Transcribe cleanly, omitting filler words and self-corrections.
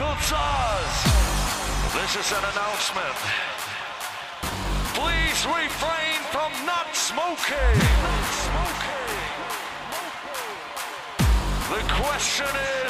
Michael Zaz. This is an announcement. Please refrain from not smoking. The question is,